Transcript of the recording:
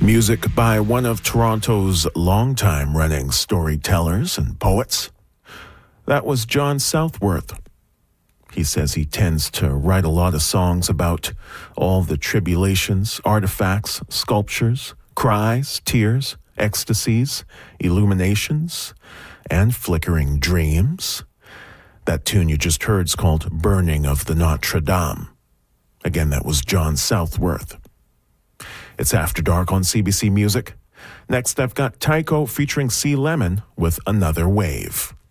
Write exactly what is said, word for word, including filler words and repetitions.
Music by one of Toronto's longtime running storytellers and poets. That was John Southworth. He says he tends to write a lot of songs about all the tribulations, artifacts, sculptures, cries, tears, ecstasies, illuminations, and flickering dreams. That tune you just heard is called Burning of the Notre Dame. Again, that was John Southworth. It's After Dark on C B C Music. Next, I've got Tycho featuring C. Lemon with Another Wave.